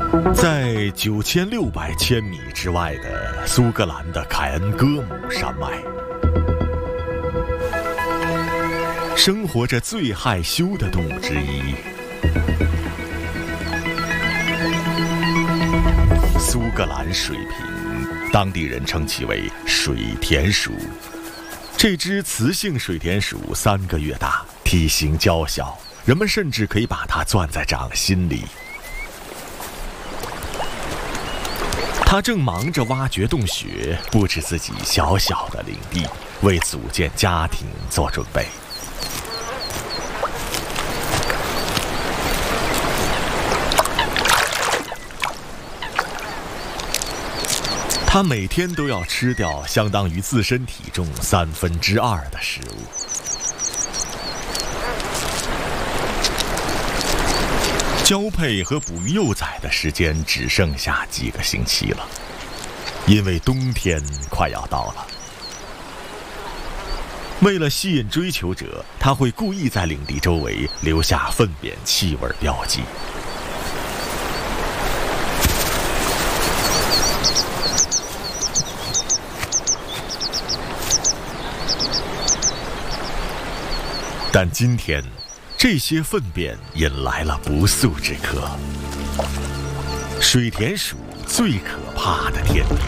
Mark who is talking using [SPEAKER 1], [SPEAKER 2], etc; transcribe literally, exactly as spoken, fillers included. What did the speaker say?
[SPEAKER 1] 在九千六百千米之外的苏格兰的凯恩戈姆山脉，生活着最害羞的动物之一——苏格兰水瓶，当地人称其为水田鼠。这只雌性水田鼠三个月大，体型娇小，人们甚至可以把它攥在掌心里。他正忙着挖掘洞穴，布置自己小小的领地，为组建家庭做准备。他每天都要吃掉相当于自身体重三分之二的食物。交配和哺育幼崽的时间只剩下几个星期了，因为冬天快要到了。为了吸引追求者，他会故意在领地周围留下粪便气味标记。但今天，这些粪便引来了不速之客——水田鼠最可怕的天敌。